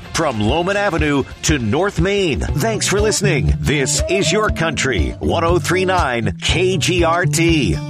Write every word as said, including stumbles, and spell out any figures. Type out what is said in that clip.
from Lowman Avenue to North Main. Thanks for listening. This is Your Country, one oh three point nine K G R T.